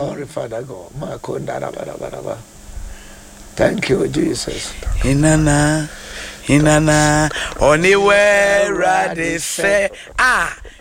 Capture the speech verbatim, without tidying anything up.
Glory, Father God. Makonda ba ba ba ba. Thank you, Jesus. Inana, inana, oniwe rade se. Ah,